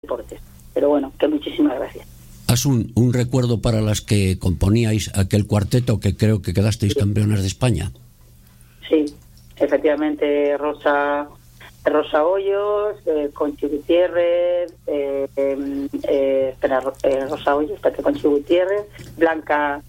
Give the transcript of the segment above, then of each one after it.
deportes. Pero bueno, que muchísimas gracias. Haz un recuerdo para las que componíais aquel cuarteto que creo que quedasteis campeonas de España. Sí, efectivamente, Rosa Hoyos, Conchi Gutiérrez, Rosa Hoyos, Conchi Gutiérrez, Blanca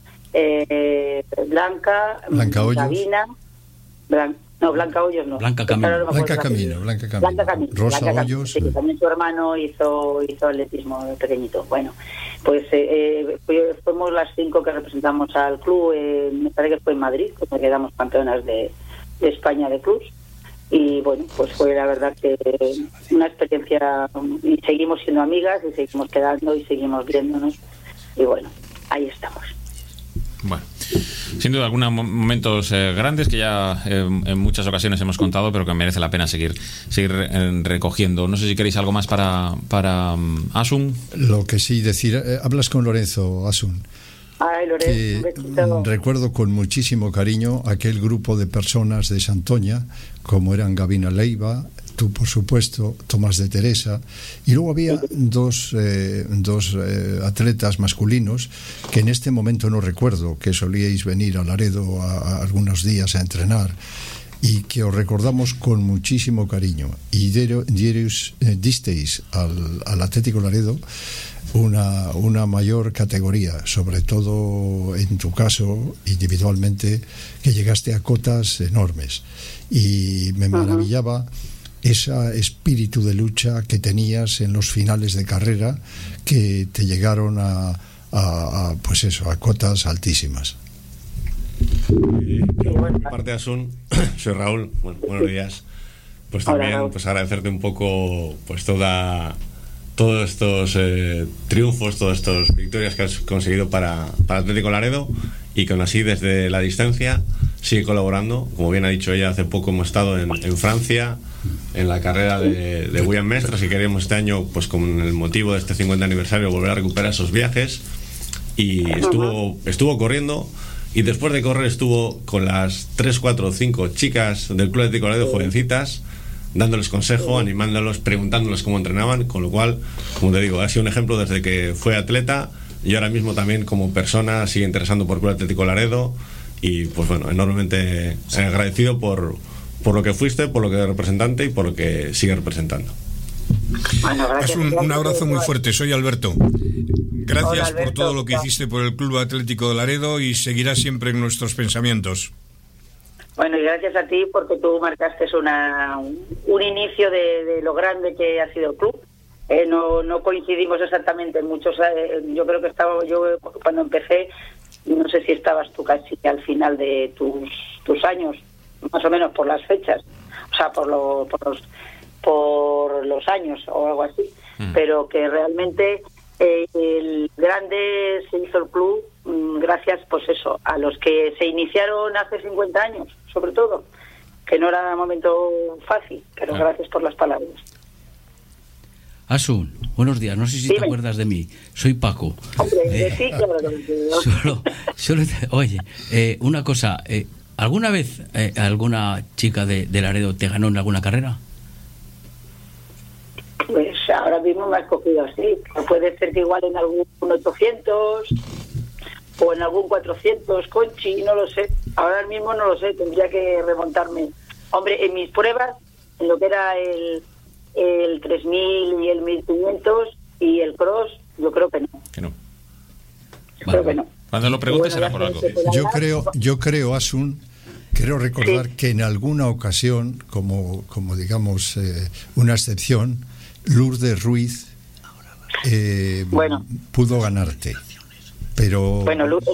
Hoyos. Gavina, Blanca Hoyos no. Blanca Camino. Rosa Hoyos. Sí, también su hermano hizo atletismo de pequeñito. Bueno, pues fuimos las 5 que representamos al club, me parece que fue en Madrid, que quedamos campeonas de España de clubs. Y bueno, pues fue la verdad que una experiencia, y seguimos siendo amigas y seguimos quedando y seguimos viéndonos, y bueno, ahí estamos. Bueno, sin duda algunos momentos grandes que ya en muchas ocasiones hemos contado, pero que merece la pena seguir recogiendo. No sé si queréis algo más para Asun. Lo que sí decir, hablas con Lorenzo, Asun. Ay, Lorenzo, que recuerdo con muchísimo cariño aquel grupo de personas de Santoña, como eran Gavina Leiva, tú por supuesto, Tomás de Teresa, y luego había dos atletas masculinos que en este momento no recuerdo, que solíais venir a Laredo a algunos días a entrenar y que os recordamos con muchísimo cariño, y disteis al Atlético Laredo una mayor categoría, sobre todo en tu caso individualmente, que llegaste a cotas enormes, y me maravillaba ese espíritu de lucha que tenías en los finales de carrera, que te llegaron a pues eso, a cotas altísimas. Por parte de Asun, soy Raúl. Bueno, buenos días. Pues también pues agradecerte un poco pues todos estos triunfos, todas estas victorias que has conseguido para Atlético Laredo, y que aún así desde la distancia sigue colaborando. Como bien ha dicho ella, hace poco hemos estado en Francia en la carrera de William Mestres, y queremos este año, pues con el motivo de este 50 aniversario, volver a recuperar esos viajes, y estuvo corriendo, y después de correr estuvo con las 3, 4 o 5 chicas del Club Atlético Laredo, jovencitas, dándoles consejo, animándolos, preguntándoles cómo entrenaban, con lo cual, como te digo, ha sido un ejemplo desde que fue atleta, y ahora mismo también como persona sigue interesando por Club Atlético Laredo, y pues bueno, enormemente agradecido por lo que fuiste, por lo que eres representante y por lo que sigue representando. Bueno, es un abrazo muy fuerte. Soy Alberto. Gracias. Hola, Alberto, por todo lo que hiciste por el Club Atlético de Laredo, y seguirás siempre en nuestros pensamientos. Bueno, y gracias a ti, porque tú marcaste un inicio de lo grande que ha sido el club. No coincidimos exactamente en muchos. Yo creo que estaba yo cuando empecé, no sé si estabas tú casi al final de tus años, más o menos por las fechas, o sea, por los años o algo así, pero que realmente el grande se hizo el club gracias, pues eso, a los que se iniciaron hace 50 años, sobre todo, que no era un momento fácil, pero gracias por las palabras. Asun, buenos días, no sé si te acuerdas de mí, soy Paco. Hombre, sí, claro. Oye, una cosa, ¿alguna vez alguna chica de Laredo te ganó en alguna carrera? Pues ahora mismo me has cogido así. Puede ser que igual en algún 800 o en algún 400, Conchi, no lo sé. Ahora mismo no lo sé, tendría que remontarme. Hombre, en mis pruebas, en lo que era el 3000 y el 1500 y el cross, yo creo que no. Creo que no. Cuando lo preguntes será por algo. Yo creo, Asun, quiero recordar que en alguna ocasión, como digamos una excepción, Lourdes Ruiz pudo ganarte, pero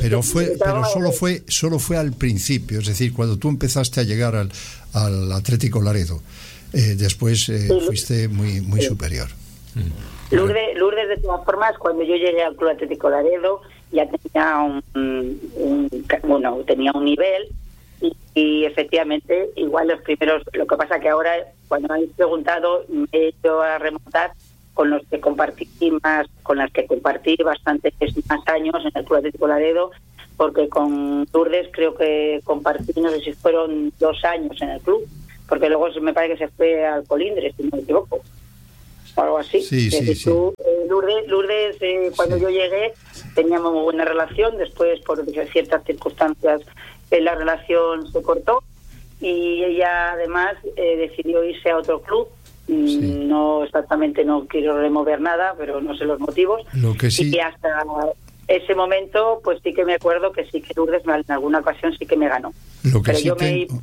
solo fue al principio, es decir, cuando tú empezaste a llegar al Atlético Laredo. Después fuiste muy superior. Lourdes, de todas formas, cuando yo llegué al Club Atlético Laredo ya tenía tenía un nivel, y efectivamente igual los primeros, lo que pasa que ahora, cuando me habéis preguntado, me he ido a remontar con las que compartí bastantes más años en el Club Atlético Laredo, porque con Lourdes creo que compartí, no sé si fueron 2 años en el club, porque luego me parece que se fue al Colindres, si no me equivoco. o algo así. Sí. Lourdes, cuando yo llegué teníamos muy buena relación, después por ciertas circunstancias la relación se cortó y ella además decidió irse a otro club. No exactamente, no quiero remover nada, pero no sé los motivos. Lo que sí... Y hasta ese momento, pues sí que me acuerdo que sí que Lourdes en alguna ocasión sí que me ganó. Lo que sí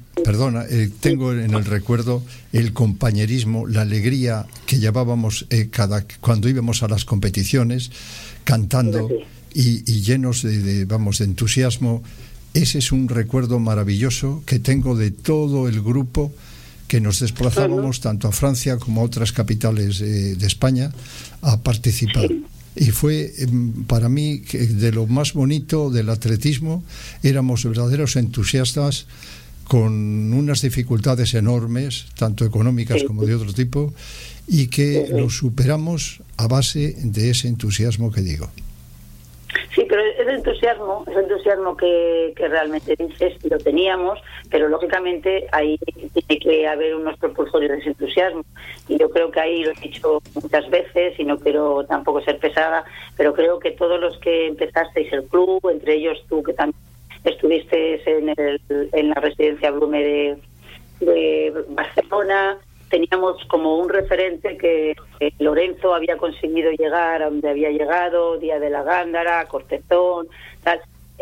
tengo en el recuerdo el compañerismo, la alegría que llevábamos cuando íbamos a las competiciones, cantando y llenos de entusiasmo. Ese es un recuerdo maravilloso que tengo de todo el grupo que nos desplazábamos tanto a Francia como a otras capitales de España a participar. Y fue para mí de lo más bonito del atletismo. Éramos verdaderos entusiastas con unas dificultades enormes, tanto económicas como de otro tipo, y que lo superamos a base de ese entusiasmo que digo. Sí, pero ese entusiasmo que realmente dices, lo teníamos, pero lógicamente ahí tiene que haber unos propulsores de ese entusiasmo. Y yo creo que ahí lo he dicho muchas veces, y no quiero tampoco ser pesada, pero creo que todos los que empezasteis el club, entre ellos tú que también estuviste en la residencia Blume de Barcelona, teníamos como un referente que Lorenzo había conseguido llegar a donde había llegado, Día de la Gándara, Cortetón, tal,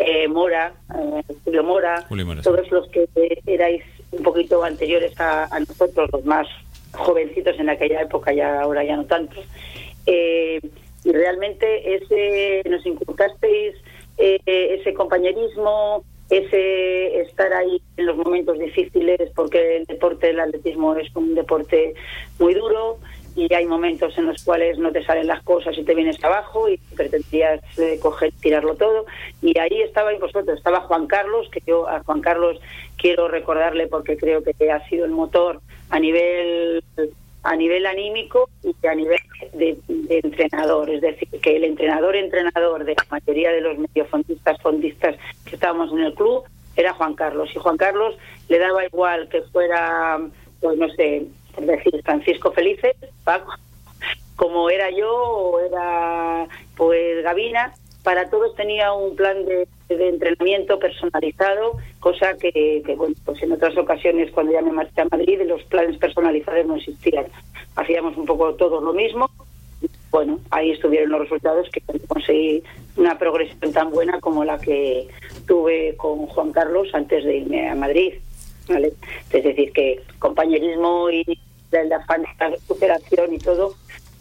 Julio Mora, todos los que erais un poquito anteriores a nosotros, los más jovencitos en aquella época, ya ahora ya no tanto. Y realmente nos inculcasteis ese compañerismo, ese estar ahí en los momentos difíciles, porque el deporte del atletismo es un deporte muy duro y hay momentos en los cuales no te salen las cosas y te vienes abajo y pretendías tirarlo todo, y ahí estabais vosotros. Estaba Juan Carlos, que yo a Juan Carlos quiero recordarle porque creo que ha sido el motor a nivel anímico y a nivel de entrenador, es decir, que el entrenador de la mayoría de los mediofondistas que estábamos en el club era Juan Carlos, y Juan Carlos le daba igual que fuera, pues no sé, por decir, Francisco Felices, Paco, como era yo o era pues Gavina. Para todos tenía un plan de entrenamiento personalizado, cosa que bueno, pues en otras ocasiones cuando ya me marché a Madrid los planes personalizados no existían. Hacíamos un poco todos lo mismo. Bueno, ahí estuvieron los resultados, que conseguí una progresión tan buena como la que tuve con Juan Carlos antes de irme a Madrid, ¿vale? Es decir, que compañerismo y el afán de superación y todo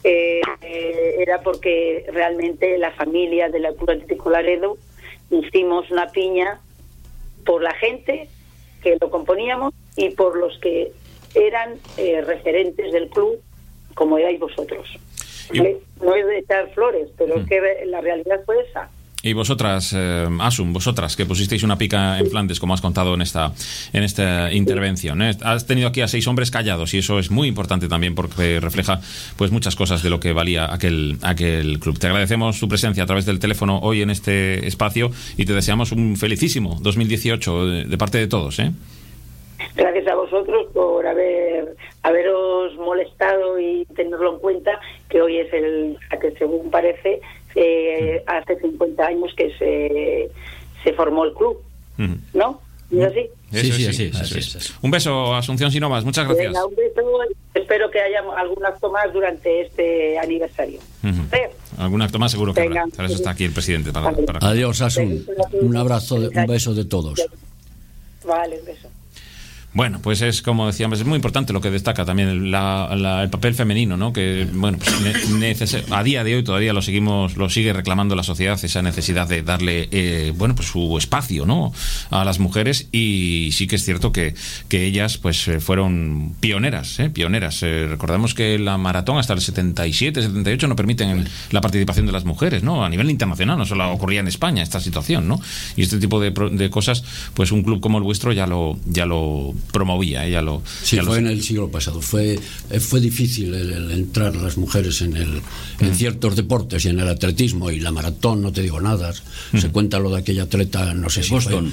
era porque realmente la familia de la Club Atlético Laredo hicimos una piña por la gente que lo componíamos y por los que eran referentes del club, como erais vosotros. No es de echar flores, pero es que la realidad fue esa. Y vosotras, Asun, vosotras que pusisteis una pica en Flandes, como has contado en esta intervención, has tenido aquí a 6 hombres callados, y eso es muy importante también porque refleja pues muchas cosas de lo que valía aquel club. Te agradecemos tu presencia a través del teléfono hoy en este espacio y te deseamos un felicísimo 2018 de parte de todos, ¿eh? Gracias a vosotros por haberos molestado y tenerlo en cuenta, que hoy es el que según parece hace 50 años que se formó el club, ¿no? ¿Es así? Sí, así es. Un beso, Asunción Sinovas, muchas gracias. Venga, un beso, espero que haya algún acto más durante este aniversario. Algún acto más seguro que habrá. Para eso está aquí el presidente. Adiós, Asun. Un abrazo, un beso de todos. Vale, un beso. Bueno, pues es como decíamos, es muy importante lo que destaca también el papel femenino, ¿no? Que bueno, pues a día de hoy todavía lo sigue reclamando la sociedad, esa necesidad de darle bueno, pues su espacio, ¿no? A las mujeres, y sí que es cierto que ellas pues fueron pioneras. Recordemos que la maratón hasta el 77, 78 no permiten la participación de las mujeres, ¿no? A nivel internacional, no solo ocurría en España esta situación, ¿no? Y este tipo de cosas, pues un club como el vuestro ya lo promovía. Ella lo fue en el siglo pasado. Fue difícil el entrar las mujeres en ciertos deportes, y en el atletismo y la maratón, no te digo nada. Se cuenta lo de aquella atleta, no sé si Boston.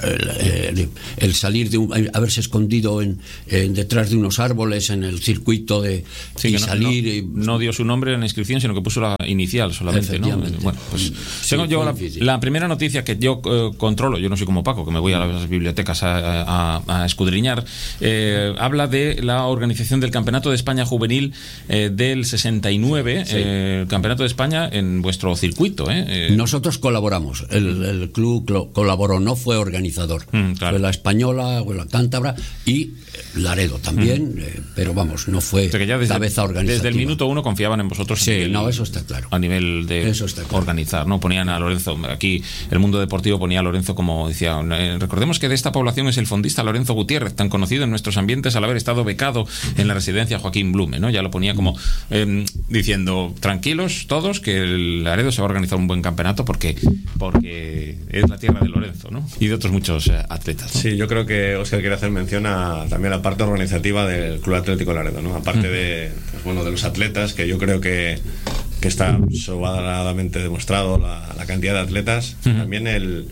El salir haberse escondido detrás de unos árboles en el circuito y salir. No dio su nombre en la inscripción, sino que puso la inicial solamente, ¿no? Bueno, pues tengo yo la primera noticia que yo controlo. Yo no soy como Paco, que me voy a las bibliotecas a escudriñar. Habla de la organización del Campeonato de España Juvenil del 69, el Campeonato de España en vuestro circuito. Nosotros colaboramos, el club colaboró, no fue organizador. Claro. Fue la Española, o la Cántabra y Laredo también, pero vamos, no fue cabeza organizativa. Desde el minuto 1 confiaban en vosotros. Sí, eso está claro. A nivel de organizar, ¿no? Ponían a Lorenzo, aquí el Mundo Deportivo ponía a Lorenzo como decía, recordemos que de esta población es el fondista Lorenzo Gutiérrez, tan conocido en nuestros ambientes al haber estado becado en la residencia Joaquín Blume, ¿no? Ya lo ponía como diciendo, tranquilos todos, que el Laredo se va a organizar un buen campeonato porque es la tierra de Lorenzo, ¿no? Y de otros muchos atletas, ¿no? Sí, yo creo que Óscar quiere hacer mención a también la parte organizativa del Club Atlético Laredo, ¿no? Aparte de los atletas, que yo creo que está sobradamente demostrado la cantidad de atletas, también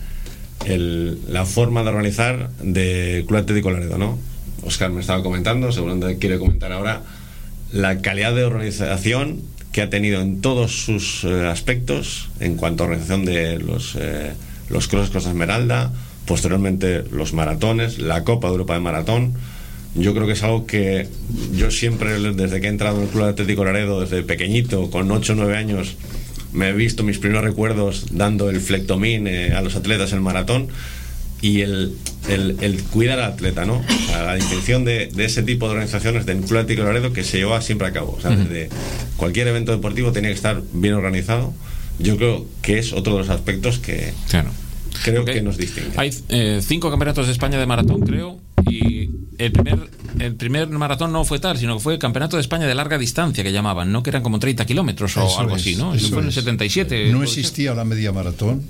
la forma de organizar del Club Atlético Laredo, ¿no? Óscar me estaba comentando, seguramente quiere comentar ahora, la calidad de organización que ha tenido en todos sus aspectos, en cuanto a organización de los Crosses Costa Esmeralda, posteriormente los maratones, la Copa de Europa de Maratón. Yo creo que es algo que yo siempre, desde que he entrado en el Club Atlético Laredo, desde pequeñito, con 8 o 9 años, me he visto mis primeros recuerdos dando el flectomín a los atletas en el maratón, y el cuidar al atleta, ¿no? La distinción de ese tipo de organizaciones del Club Atlético Laredo que se lleva siempre a cabo. O sea, desde cualquier evento deportivo tenía que estar bien organizado. Yo creo que es otro de los aspectos que creo que nos distingue. Hay 5 campeonatos de España de maratón, creo, y el primer maratón no fue tal, sino que fue el Campeonato de España de larga distancia, que llamaban, ¿no? Que eran como 30 kilómetros o algo así, ¿no? Eso fue en el 77. No existía la media maratón,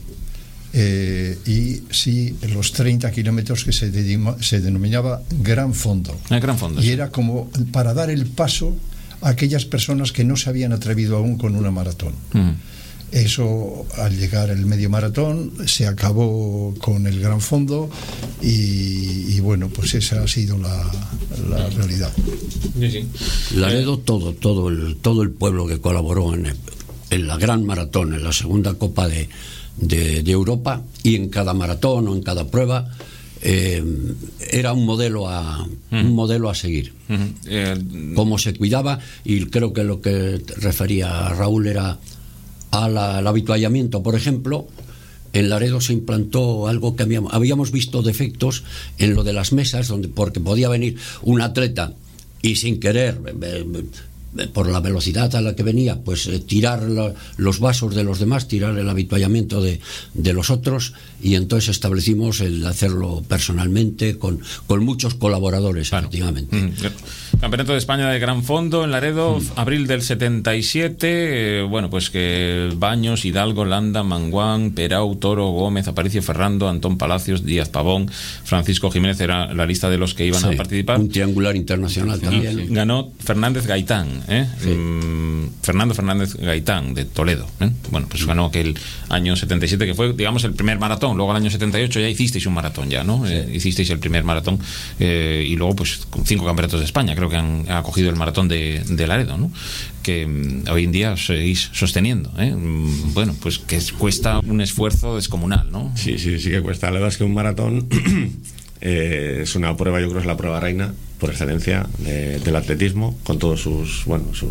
y sí los 30 kilómetros que se denominaba Gran Fondo. Gran Fondo. Y sí. Era como para dar el paso a aquellas personas que no se habían atrevido aún con una maratón. Eso, al llegar el medio maratón, se acabó con el Gran Fondo y bueno, pues esa ha sido la realidad. Sí. Laredo, todo el pueblo que colaboró en la Gran Maratón, en la segunda Copa de Europa, y en cada maratón o en cada prueba, era un modelo a seguir. Cómo se cuidaba, y creo que lo que refería Raúl era al habituallamiento. Por ejemplo, en Laredo se implantó algo que habíamos visto defectos en lo de las mesas, porque podía venir un atleta y sin querer, por la velocidad a la que venía, pues tirar los vasos de los demás, tirar el habituallamiento de los otros, y entonces establecimos el hacerlo personalmente con muchos colaboradores, efectivamente. Campeonato de España de Gran Fondo en Laredo, abril del 77. Bueno, pues que Baños, Hidalgo, Landa, Manguán, Perau, Toro, Gómez, Aparicio, Ferrando, Antón Palacios, Díaz Pavón, Francisco Jiménez era la lista de los que iban a participar. Un triangular internacional también. Ganó Fernández Gaitán, Fernando Fernández Gaitán, de Toledo. Bueno, pues ganó aquel año 77, que fue, digamos, el primer maratón. Luego al año 78 ya hicisteis un maratón, ¿no? Hicisteis el primer maratón, y luego pues con 5 campeonatos de España creo que han acogido el maratón de Laredo, ¿no? Que hoy en día seguís sosteniendo, bueno, pues que cuesta un esfuerzo descomunal, ¿no? Sí que cuesta. La verdad es que un maratón es una prueba, yo creo que es la prueba reina por excelencia del atletismo, con todos sus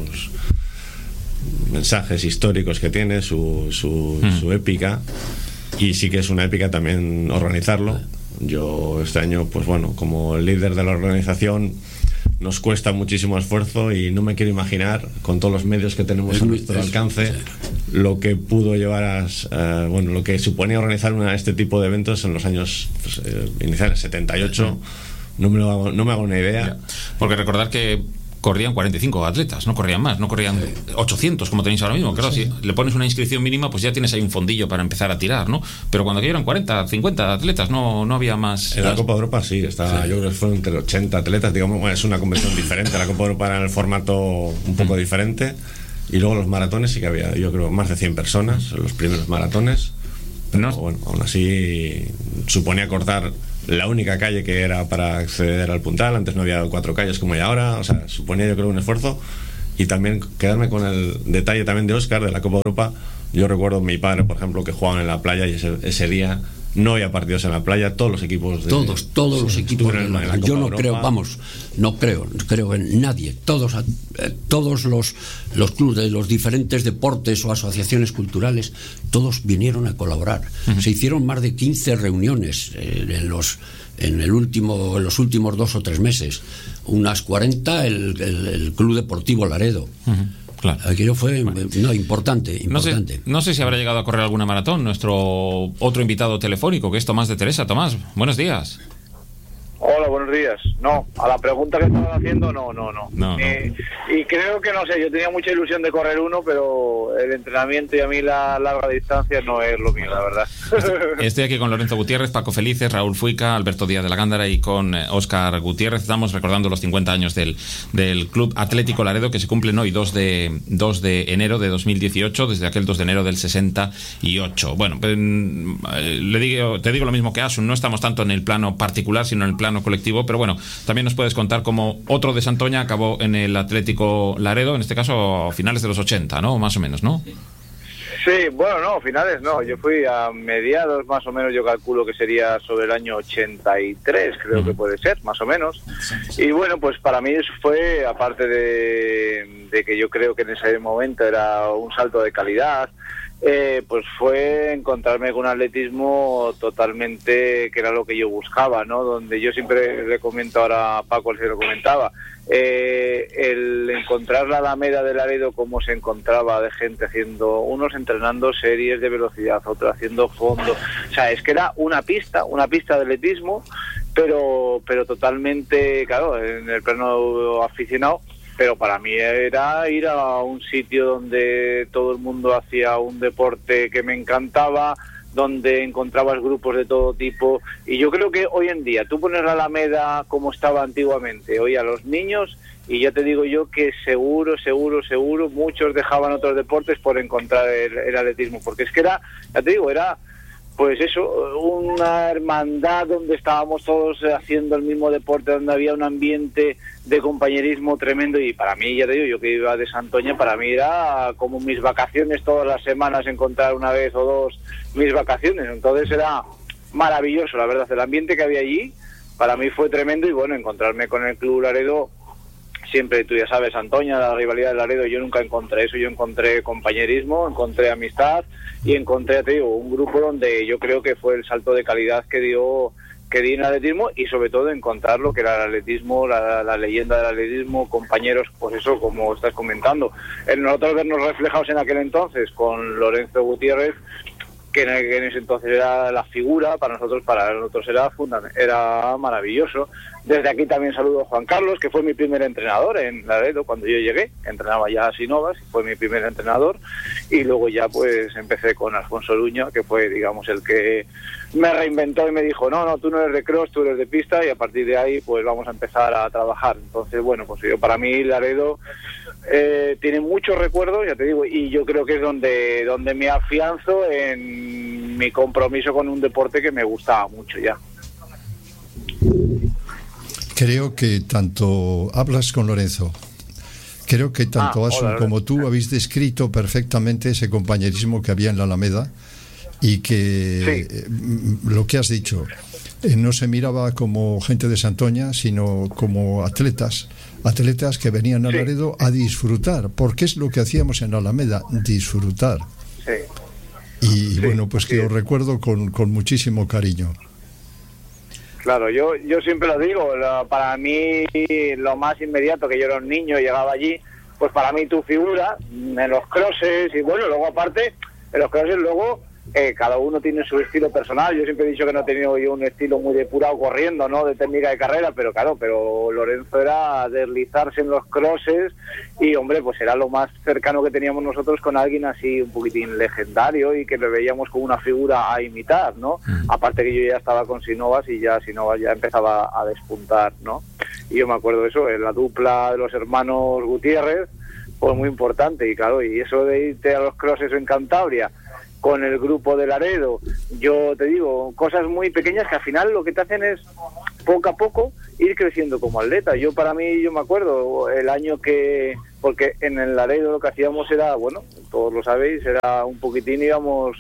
mensajes históricos que tiene, su épica, y sí que es una épica también organizarlo. Yo este año, pues bueno, como líder de la organización, nos cuesta muchísimo esfuerzo, y no me quiero imaginar, con todos los medios que tenemos a nuestro alcance, lo que pudo llevar lo que suponía organizar este tipo de eventos en los años iniciales, 78. No me hago una idea. Porque recordar que corrían 45 atletas, no corrían más, no corrían 800 como tenéis ahora mismo. Claro, si le pones una inscripción mínima, pues ya tienes ahí un fondillo para empezar a tirar, ¿no? Pero cuando aquí eran 40, 50 atletas, no había más. En la Copa de Europa sí, yo creo que fueron entre 80 atletas, digamos, bueno, es una competición diferente. La Copa de Europa era en el formato un poco diferente, y luego los maratones sí que había, yo creo, más de 100 personas, los primeros maratones. Pero bueno, aún así suponía cortar la única calle que era para acceder al puntal. Antes no había 4 calles como hay ahora, o sea, suponía, yo creo, un esfuerzo. Y también quedarme con el detalle también de Óscar, de la Copa de Europa. Yo recuerdo a mi padre, por ejemplo, que jugaban en la playa, y ese día no había partidos en la playa, todos los equipos todos los equipos en la Copa yo no de creo, Europa. no creo en nadie, todos los clubes de los diferentes deportes o asociaciones culturales, todos vinieron a colaborar. Se hicieron más de 15 reuniones en los últimos 2 o 3 meses, unas 40 el Club Deportivo Laredo. Claro. Aquello fue importante. No sé si habrá llegado a correr alguna maratón nuestro otro invitado telefónico, que es Tomás de Teresa. Tomás, buenos días. Hola, buenos días. No, a la pregunta que estaban haciendo, no. Y creo que, no sé, yo tenía mucha ilusión de correr uno, pero el entrenamiento y a mí la larga distancia no es lo mío, la verdad. Estoy aquí con Lorenzo Gutiérrez, Paco Felices, Raúl Fuica, Alberto Díaz de la Gándara y con Óscar Gutiérrez. Estamos recordando los 50 años del Club Atlético Laredo, que se cumplen hoy 2 de enero de 2018, desde aquel 2 de enero del 68. Bueno, te digo lo mismo que Asun, no estamos tanto en el plano particular, sino en el plano colectivo, pero bueno, también nos puedes contar cómo otro de Santoña acabó en el Atlético Laredo, en este caso a finales de los 80, ¿no? Más o menos, ¿no? Sí, bueno, no, finales no, yo fui a mediados más o menos, yo calculo que sería sobre el año 83, creo que puede ser, más o menos. Y bueno, pues para mí eso fue, aparte de que yo creo que en ese momento era un salto de calidad, pues fue encontrarme con un atletismo totalmente que era lo que yo buscaba, ¿no? Donde yo siempre le comento ahora a Paco, se lo comentaba, el encontrar la Alameda de Laredo como se encontraba de gente haciendo, unos entrenando series de velocidad, otros haciendo fondo, o sea, es que era una pista de atletismo, pero totalmente, claro, en el plano aficionado. Pero para mí era ir a un sitio donde todo el mundo hacía un deporte que me encantaba, donde encontrabas grupos de todo tipo. Y yo creo que hoy en día, tú pones la Alameda como estaba antiguamente, hoy a los niños, y ya te digo yo que seguro, muchos dejaban otros deportes por encontrar el atletismo. Porque es que era, ya te digo, era... pues eso, una hermandad donde estábamos todos haciendo el mismo deporte, donde había un ambiente de compañerismo tremendo. Y para mí, ya te digo, yo que iba de Santoña, para mí era como mis vacaciones, todas las semanas encontrar una vez o dos mis vacaciones. Entonces era maravilloso, la verdad, el ambiente que había allí para mí fue tremendo. Y bueno, encontrarme con el Club Laredo, siempre, tú ya sabes, Santoña, la rivalidad de Laredo, yo nunca encontré eso, yo encontré compañerismo, encontré amistad y encontré, te digo, un grupo donde yo creo que fue el salto de calidad que di en el atletismo, y sobre todo encontrar lo que era el atletismo, la leyenda del atletismo, compañeros, pues eso, como estás comentando, nosotros vernos reflejados en aquel entonces con Lorenzo Gutiérrez, que en ese entonces era la figura, para nosotros era maravilloso. Desde aquí también saludo a Juan Carlos, que fue mi primer entrenador en Laredo cuando yo llegué, entrenaba ya a Sinovas, fue mi primer entrenador, y luego ya pues empecé con Alfonso Luña, que fue, digamos, el que me reinventó y me dijo, no, tú no eres de cross, tú eres de pista, y a partir de ahí pues vamos a empezar a trabajar. Entonces, bueno, pues para mí Laredo tiene muchos recuerdos, ya te digo, y yo creo que es donde me afianzo en mi compromiso con un deporte que me gustaba mucho ya. Creo que tanto hablas con Lorenzo, creo que tanto Asun como tú habéis descrito perfectamente ese compañerismo que había en la Alameda, y que lo que has dicho, no se miraba como gente de Santoña, sino como atletas que venían a Laredo a disfrutar, porque es lo que hacíamos en la Alameda, disfrutar. Y bueno, pues que os recuerdo con muchísimo cariño. Claro, yo siempre lo digo, para mí lo más inmediato, que yo era un niño y llegaba allí, pues para mí tu figura en los crosses, y bueno, luego aparte, en los crosses luego cada uno tiene su estilo personal. Yo siempre he dicho que no he tenido yo un estilo muy depurado corriendo, ¿no? De técnica de carrera, pero claro, pero Lorenzo era deslizarse en los crosses y, hombre, pues era lo más cercano que teníamos nosotros con alguien así un poquitín legendario y que le veíamos como una figura a imitar, ¿no? Aparte que yo ya estaba con Sinovas y ya Sinovas ya empezaba a despuntar, ¿no? Y yo me acuerdo de eso, en la dupla de los hermanos Gutiérrez, pues muy importante, y claro, y eso de irte a los crosses en Cantabria con el grupo de Laredo, yo te digo, cosas muy pequeñas que al final lo que te hacen es poco a poco ir creciendo como atleta. Yo me acuerdo el año que, porque en el Laredo lo que hacíamos era, bueno, todos lo sabéis, era un poquitín, íbamos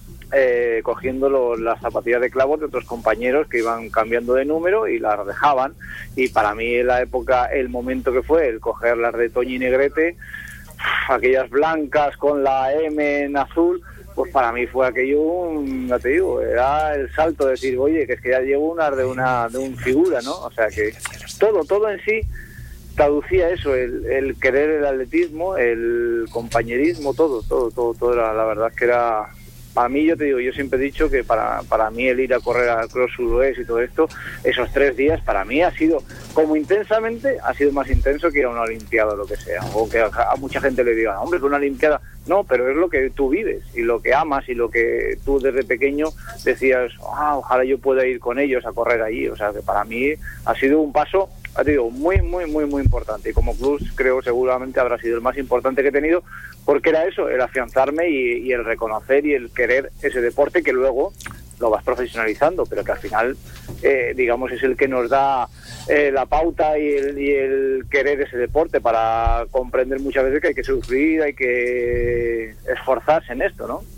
cogiendo las zapatillas de clavos de otros compañeros que iban cambiando de número y las dejaban, y para mí en la época, el momento que fue el coger las de Toñi Negrete, aquellas blancas con la M en azul, pues para mí fue aquello, ya te digo, era el salto de decir, oye, que es que ya llevo unas de un figura, ¿no? O sea que todo en sí traducía eso, el querer el atletismo, el compañerismo, todo era, la verdad que era, para mí, yo te digo, yo siempre he dicho que para mí el ir a correr al Cross Suroeste y todo esto, esos 3 días para mí ha sido, como intensamente, ha sido más intenso que ir a una olimpiada o lo que sea, o que a mucha gente le diga, hombre, que una olimpiada, no, pero es lo que tú vives y lo que amas y lo que tú desde pequeño decías, ojalá yo pueda ir con ellos a correr allí. O sea que para mí ha sido un paso, te digo, muy importante, y como club creo seguramente habrá sido el más importante que he tenido, porque era eso, el afianzarme y el reconocer y el querer ese deporte que luego lo vas profesionalizando, pero que al final digamos es el que nos da la pauta y el querer ese deporte, para comprender muchas veces que hay que sufrir, hay que esforzarse en esto, ¿no?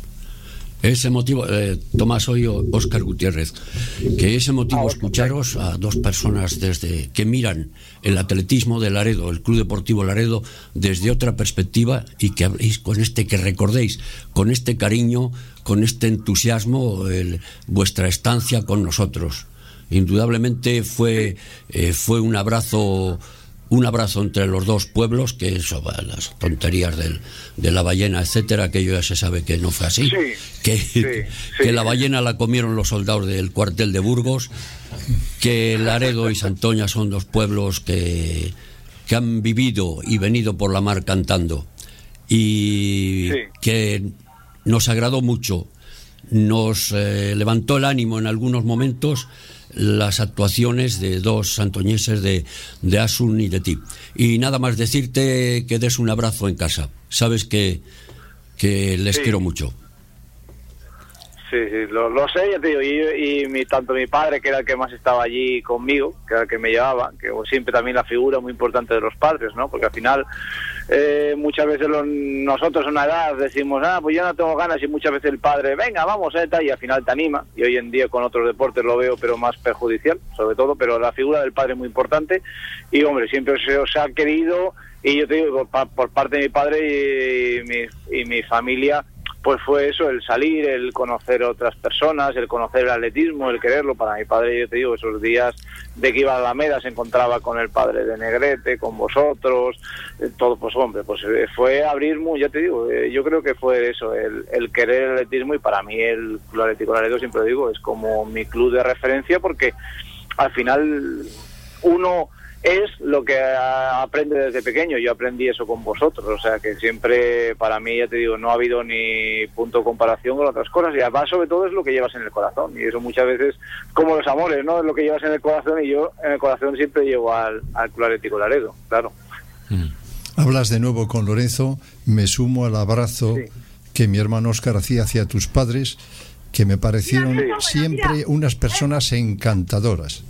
Ese motivo, Tomás, soy Óscar Gutiérrez, que ese motivo escucharos a dos personas que miran el atletismo de Laredo, el Club Deportivo Laredo, desde otra perspectiva, y que habléis que recordéis con este cariño, con este entusiasmo, vuestra estancia con nosotros. Indudablemente fue un abrazo entre los dos pueblos, que eso, las tonterías de la ballena, etcétera, aquello ya se sabe que no fue así, que la ballena la comieron los soldados del cuartel de Burgos, que Laredo y Santoña son dos pueblos que han vivido y venido por la mar cantando, y que nos agradó mucho, nos levantó el ánimo en algunos momentos las actuaciones de dos santoñeses, de Asun y de ti. Y nada más decirte que des un abrazo en casa. Sabes que les quiero mucho. Sí, lo sé, ya te digo, y tanto mi padre, que era el que más estaba allí conmigo, que era el que me llevaba, que siempre también la figura muy importante de los padres, ¿no? Porque al final muchas veces nosotros a una edad decimos, pues yo no tengo ganas, y muchas veces el padre, venga, vamos, y al final te anima, y hoy en día con otros deportes lo veo, pero más perjudicial, sobre todo, pero la figura del padre es muy importante, y hombre, siempre se os ha querido, y yo te digo, por parte de mi padre y mi familia, pues fue eso, el salir, el conocer otras personas, el conocer el atletismo, el quererlo. Para mi padre, yo te digo, esos días de que iba a Alameda se encontraba con el padre de Negrete, con vosotros, todo, pues hombre, pues fue abrir ya te digo, yo creo que fue eso, el querer el atletismo, y para mí el Club Atlético Laredo, siempre lo digo, es como mi club de referencia, porque al final uno es lo que aprende desde pequeño. Yo aprendí eso con vosotros, o sea que siempre, para mí, ya te digo, no ha habido ni punto de comparación con otras cosas, y además sobre todo es lo que llevas en el corazón, y eso muchas veces, como los amores, ¿no? Es lo que llevas en el corazón, y yo en el corazón siempre llevo al Club Atlético Laredo, claro. Hablas de nuevo con Lorenzo, me sumo al abrazo que mi hermano Óscar hacía hacia tus padres, que me parecieron siempre unas personas encantadoras.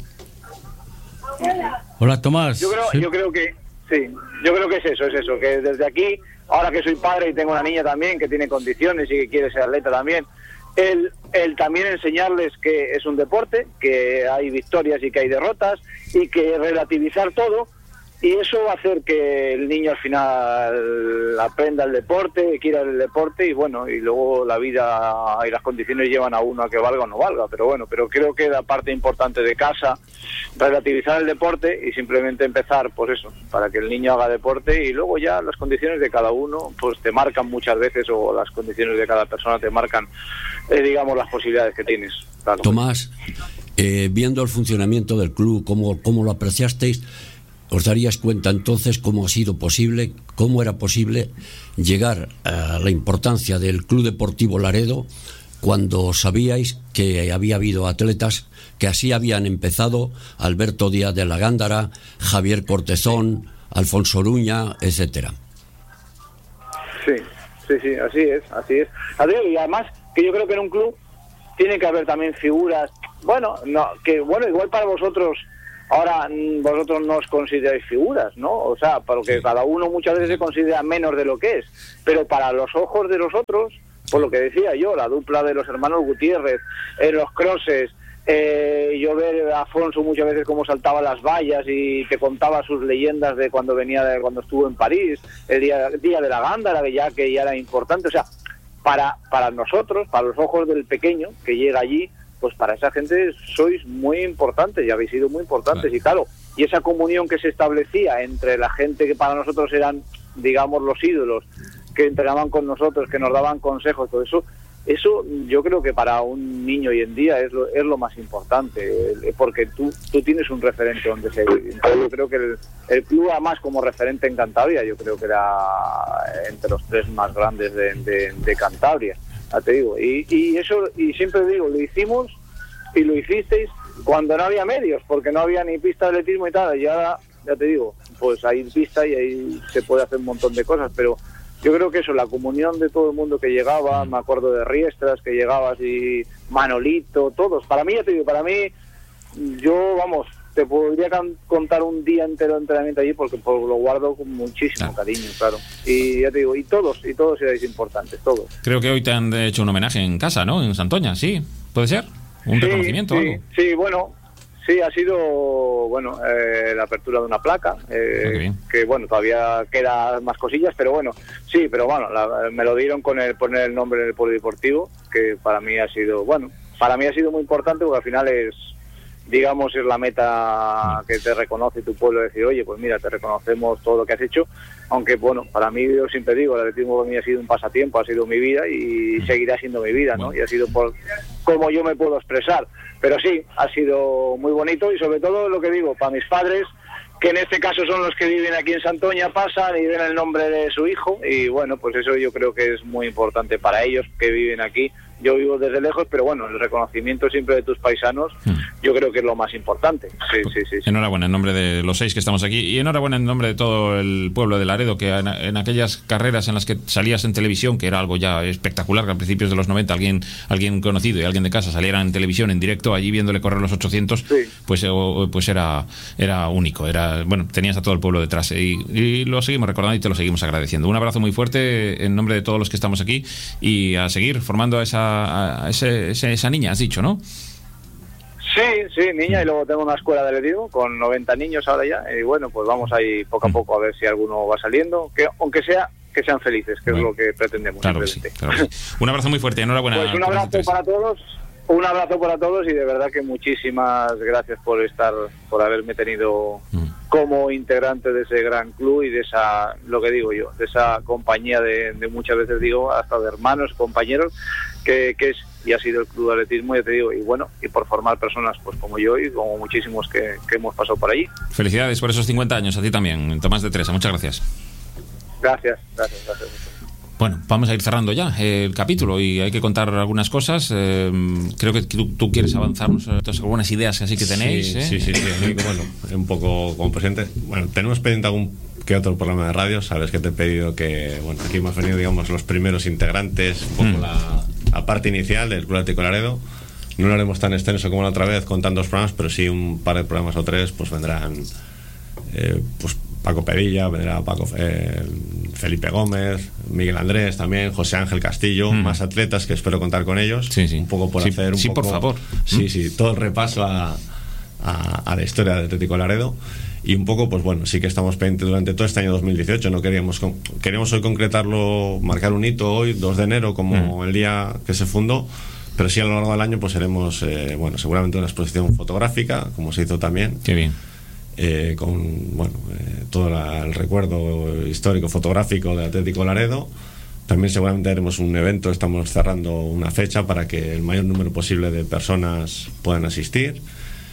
Hola, Tomás. Yo creo que es eso, que desde aquí, ahora que soy padre y tengo una niña también que tiene condiciones y que quiere ser atleta también, el también enseñarles que es un deporte, que hay victorias y que hay derrotas, y que relativizar todo, Y eso va a hacer que el niño al final aprenda el deporte, quiera el deporte, y bueno, y luego la vida y las condiciones llevan a uno a que valga o no valga, pero bueno, pero creo que la parte importante de casa, relativizar el deporte y simplemente empezar, pues eso, para que el niño haga deporte, y luego ya las condiciones de cada uno, pues te marcan muchas veces, o las condiciones de cada persona te marcan, digamos, las posibilidades que tienes. Claro. Tomás, viendo el funcionamiento del club, cómo lo apreciasteis, ¿os daríais cuenta entonces cómo ha sido posible, cómo era posible llegar a la importancia del Club Deportivo Laredo cuando sabíais que había habido atletas que así habían empezado, Alberto Díaz de la Gándara, Javier Cortezón, Alfonso Oruña, etcétera? Sí, así es. Y además que yo creo que en un club tiene que haber también figuras, igual para vosotros. Ahora vosotros no os consideráis figuras, ¿no? O sea, porque cada uno muchas veces se considera menos de lo que es. Pero para los ojos de los otros, por lo que decía yo, la dupla de los hermanos Gutiérrez, los crosses, yo ver a Afonso muchas veces cómo saltaba las vallas y te contaba sus leyendas de cuando cuando estuvo en París, el día de la Gándara, que ya era importante. O sea, para nosotros, para los ojos del pequeño que llega allí, pues para esa gente sois muy importantes y habéis sido muy importantes. Y claro, y esa comunión que se establecía entre la gente que para nosotros eran, digamos, los ídolos, que entrenaban con nosotros, que nos daban consejos, todo eso yo creo que para un niño hoy en día es lo más importante, porque tú tienes un referente donde seguir. Entonces yo creo que el club, además, como referente en Cantabria, yo creo que era entre los 3 más grandes de Cantabria. Ya te digo, y eso, y siempre digo, lo hicimos y lo hicisteis cuando no había medios, porque no había ni pista de atletismo y tal, y ahora, ya te digo, pues hay pista y ahí se puede hacer un montón de cosas, pero yo creo que eso, la comunión de todo el mundo que llegaba, me acuerdo de Riestras, que llegabas, y Manolito, todos, para mí, ya te digo, yo, vamos, te podría contar un día entero de entrenamiento allí porque lo guardo con muchísimo cariño, claro. Y ya te digo, y todos erais importantes, todos. Creo que hoy te han hecho un homenaje en casa, ¿no? En Santoña, ¿sí? ¿Puede ser? ¿Un reconocimiento o algo? Sí, bueno, sí, ha sido, la apertura de una placa, que bueno, todavía quedan más cosillas, pero bueno, sí, pero bueno, me lo dieron con poner el nombre en el polideportivo, que para mí ha sido muy importante, porque al final es la meta que te reconoce tu pueblo, decir, oye, pues mira, te reconocemos todo lo que has hecho, aunque bueno, para mí, yo siempre digo, el atletismo para mí ha sido un pasatiempo, ha sido mi vida y seguirá siendo mi vida, ¿no? Y ha sido por cómo yo me puedo expresar, pero sí, ha sido muy bonito, y sobre todo lo que digo, para mis padres, que en este caso son los que viven aquí en Santoña, pasan y ven el nombre de su hijo, y bueno, pues eso yo creo que es muy importante para ellos que viven aquí. Yo vivo desde lejos, pero bueno, el reconocimiento siempre de tus paisanos, yo creo que es lo más importante. Sí. Enhorabuena en nombre de los 6 que estamos aquí, y enhorabuena en nombre de todo el pueblo de Laredo, que en aquellas carreras en las que salías en televisión, que era algo ya espectacular, que a principios de los 90 alguien conocido y alguien de casa saliera en televisión en directo, allí viéndole correr los 800, pues era único, tenías a todo el pueblo detrás, y lo seguimos recordando y te lo seguimos agradeciendo. Un abrazo muy fuerte en nombre de todos los que estamos aquí, y a seguir formando a esa niña, has dicho, ¿no? Sí, niña, y luego tengo una escuela de atletismo con 90 niños ahora ya, y bueno, pues vamos ahí poco a poco a ver si alguno va saliendo, que aunque sea, que sean felices, que es lo que pretendemos. Claro que sí. Un abrazo muy fuerte, enhorabuena. Pues un abrazo para todos, y de verdad que muchísimas gracias por haberme tenido como integrante de ese gran club y de esa, lo que digo yo, de esa compañía de muchas veces digo, hasta de hermanos, compañeros, que es y ha sido el club de atletismo, ya te digo, y bueno, y por formar personas pues como yo y como muchísimos que hemos pasado por allí. Felicidades por esos 50 años, a ti también, Tomás de Teresa, muchas gracias. Gracias. Bueno, vamos a ir cerrando ya el capítulo y hay que contar algunas cosas. Creo que tú quieres avanzarnos algunas ideas así que tenéis. Sí. Bueno, un poco como presidente. Bueno, tenemos pendiente algún que otro programa de radio. Sabes que te he pedido que, bueno, aquí hemos venido, digamos, los primeros integrantes, un poco la parte inicial del Club Atlético Laredo. No lo haremos tan extenso como la otra vez con tantos programas, pero sí un par de programas o 3, pues vendrán pues Paco Pedilla, vendrá Felipe Gómez, Miguel Andrés también, José Ángel Castillo, más atletas que espero contar con ellos. Sí. Un poco por hacer un poco, por favor. Sí, todo el repaso a la historia del Atlético Laredo. y un poco, pues bueno, sí que estamos pendientes durante todo este año 2018. No queríamos hoy concretarlo, marcar un hito hoy, 2 de enero, como el día que se fundó, pero sí a lo largo del año pues haremos, bueno, seguramente una exposición fotográfica, como se hizo también. Qué bien. Con, bueno, todo el recuerdo histórico fotográfico del Atlético Laredo. También seguramente haremos un evento, estamos cerrando una fecha para que el mayor número posible de personas puedan asistir.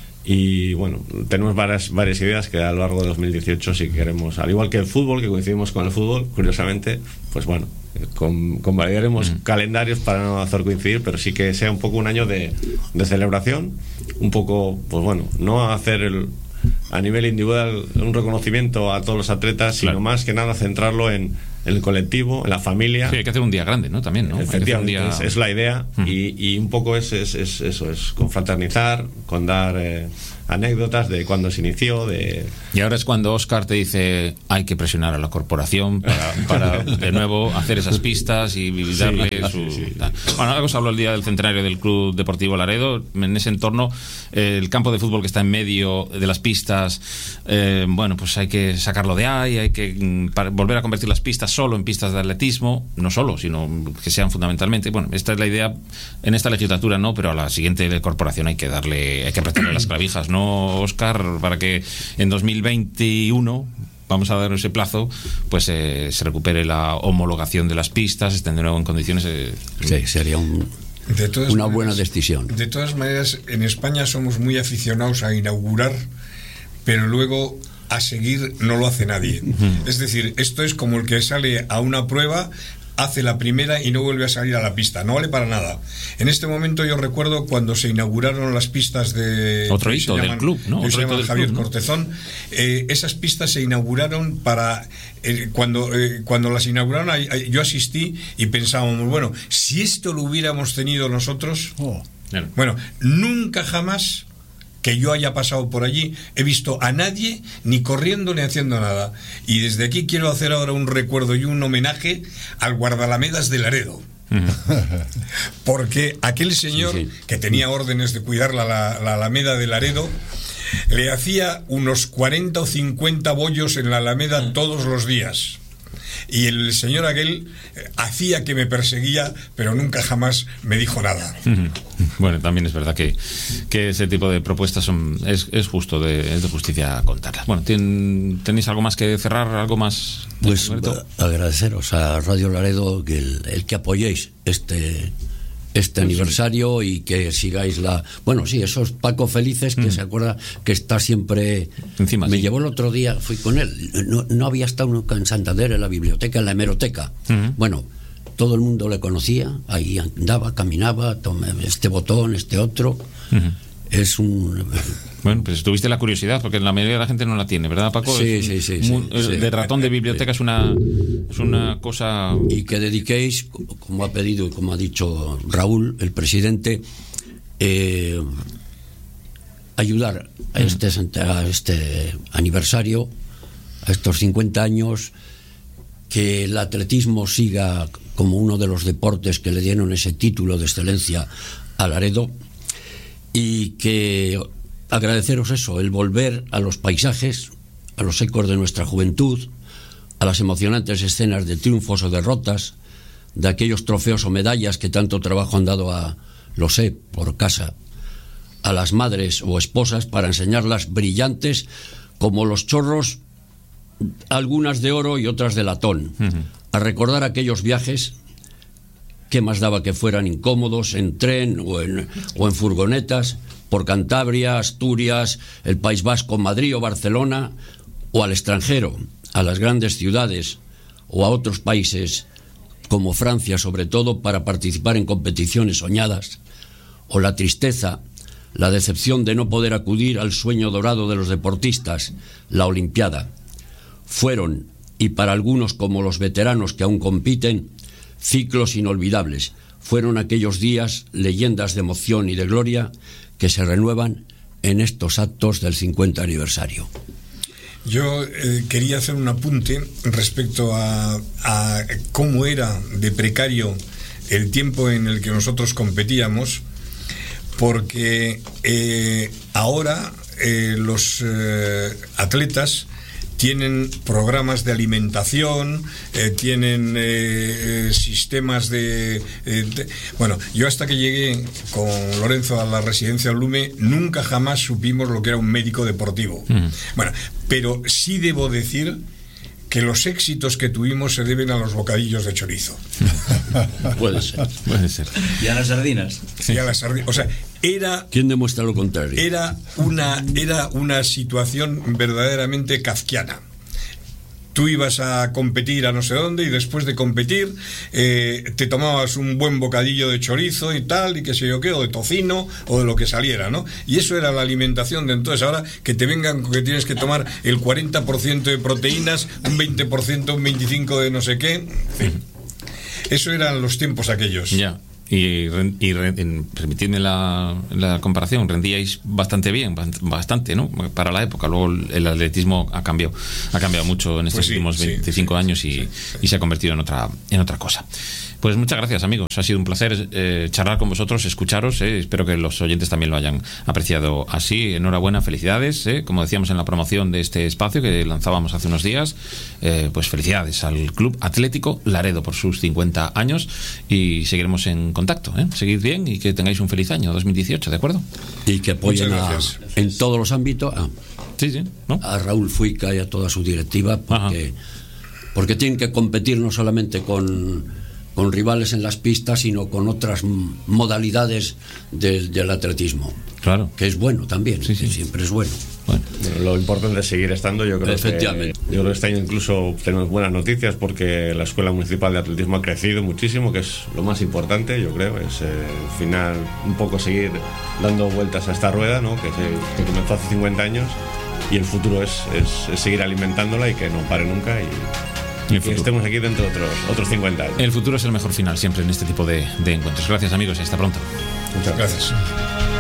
Y bueno, tenemos varias ideas que a lo largo de 2018 si queremos, al igual que el fútbol, que coincidimos con el fútbol, curiosamente, pues bueno, convalidaremos calendarios para no hacer coincidir, pero sí que sea un poco un año de celebración, un poco, pues bueno, no hacer a nivel individual un reconocimiento a todos los atletas, sino más que nada centrarlo en el colectivo, en la familia. Sí, hay que hacer un día grande, ¿no? También, ¿no? Efectivamente, es la idea. Y un poco es eso, es confraternizar, con dar anécdotas de cuándo se inició. Y ahora es cuando Óscar te dice hay que presionar a la corporación para de nuevo hacer esas pistas y darle su... Sí. Bueno, algo se habló el día del centenario del Club Deportivo Laredo. En ese entorno, el campo de fútbol que está en medio de las pistas, bueno, pues hay que sacarlo de ahí, hay que volver a convertir las pistas solo en pistas de atletismo, no solo, sino que sean fundamentalmente, bueno, esta es la idea en esta legislatura, ¿no? Pero a la siguiente corporación hay que apretarle las clavijas, ¿no, Óscar? Para que en 2021, vamos a dar ese plazo, pues se recupere la homologación de las pistas, estén de nuevo en condiciones. Sí, sería una buena decisión. De todas maneras, en España somos muy aficionados a inaugurar, pero luego a seguir no lo hace nadie. Es decir, esto es como el que sale a una prueba, hace la primera y no vuelve a salir a la pista, no vale para nada. En este momento yo recuerdo cuando se inauguraron las pistas de... Otro hito del club, ¿no? Se llama Javier Cortezón. Esas pistas se inauguraron para... cuando las inauguraron yo asistí y pensábamos, bueno, si esto lo hubiéramos tenido nosotros... Bueno, nunca jamás que yo haya pasado por allí he visto a nadie ni corriendo ni haciendo nada. Y desde aquí quiero hacer ahora un recuerdo y un homenaje al guardalamedas de Laredo. Porque aquel señor que tenía órdenes de cuidar la Alameda de Laredo le hacía unos 40 o 50 bollos en la Alameda todos los días. Y el señor aquel hacía que me perseguía, pero nunca jamás me dijo nada. Bueno, también es verdad que ese tipo de propuestas es justo, es de justicia contarlas. Bueno, ¿tenéis algo más que cerrar? ¿Algo más? Pues agradeceros a Radio Laredo que el que apoyéis este aniversario y que sigáis bueno, sí, esos Paco Felices que se acuerda que está siempre encima. Me llevó el otro día, fui con él, no había estado nunca en Santander, en la biblioteca, en la hemeroteca. Bueno, todo el mundo le conocía, ahí andaba, caminaba, este botón, este otro. Es un... Bueno, pues tuviste la curiosidad, porque la mayoría de la gente no la tiene, ¿verdad, Paco? Sí. De ratón de biblioteca es una cosa... Y que dediquéis, como ha pedido y como ha dicho Raúl, el presidente, ayudar a este aniversario, a estos 50 años, que el atletismo siga como uno de los deportes que le dieron ese título de excelencia a Laredo. Y que agradeceros eso, el volver a los paisajes, a los ecos de nuestra juventud, a las emocionantes escenas de triunfos o derrotas, de aquellos trofeos o medallas que tanto trabajo han dado por casa, a las madres o esposas para enseñarlas brillantes como los chorros, algunas de oro y otras de latón, a recordar aquellos viajes. ¿Qué más daba que fueran incómodos en tren o en furgonetas por Cantabria, Asturias, el País Vasco, Madrid o Barcelona, o al extranjero, a las grandes ciudades o a otros países como Francia, sobre todo para participar en competiciones soñadas, o la tristeza, la decepción de no poder acudir al sueño dorado de los deportistas, la Olimpiada? Fueron, y para algunos como los veteranos que aún compiten, ciclos inolvidables. Fueron aquellos días leyendas de emoción y de gloria que se renuevan en estos actos del 50 aniversario. Yo quería hacer un apunte respecto a cómo era de precario el tiempo en el que nosotros competíamos. porque ahora los atletas tienen programas de alimentación, tienen sistemas bueno, yo hasta que llegué con Lorenzo a la residencia Lume nunca jamás supimos lo que era un médico deportivo. Bueno, pero sí debo decir que los éxitos que tuvimos se deben a los bocadillos de chorizo. Puede ser. Puede ser. ¿Y a las sardinas? Y a las sardinas. O sea, ¿quién demuestra lo contrario? Era una situación verdaderamente kafkiana. Tú ibas a competir a no sé dónde y después de competir te tomabas un buen bocadillo de chorizo y tal, y qué sé yo qué, o de tocino, o de lo que saliera, ¿no? Y eso era la alimentación de entonces. Ahora que te vengan que tienes que tomar el 40% de proteínas, un 20%, un 25% de no sé qué, en fin. Eso eran los tiempos aquellos. Ya. Y permitidme la comparación, rendíais bastante bien, bastante, ¿no? Para la época. Luego el atletismo ha cambiado mucho en estos últimos 25 años y se ha convertido en otra cosa. Pues muchas gracias, amigos. Ha sido un placer charlar con vosotros, escucharos. Espero que los oyentes también lo hayan apreciado así. Enhorabuena, felicidades. Como decíamos en la promoción de este espacio que lanzábamos hace unos días, pues felicidades al Club Atlético Laredo por sus 50 años y seguiremos en contacto. Seguid bien y que tengáis un feliz año 2018, ¿de acuerdo? Y que apoyen en todos los ámbitos ¿no? a Raúl Fuica y a toda su directiva, porque tienen que competir no solamente con rivales en las pistas, sino con otras modalidades del atletismo. Claro. Que es bueno también, que siempre es bueno. Bueno, lo importante es seguir estando. Yo creo Efectivamente. Yo creo que este año incluso tenemos buenas noticias porque la Escuela Municipal de Atletismo ha crecido muchísimo, que es lo más importante, yo creo. Es al final un poco seguir dando vueltas a esta rueda, ¿no? que comenzó hace 50 años, y el futuro es seguir alimentándola y que no pare nunca y que estemos aquí dentro de otros 50 años. El futuro es el mejor final siempre en este tipo de encuentros. Gracias, amigos, y hasta pronto. Muchas gracias.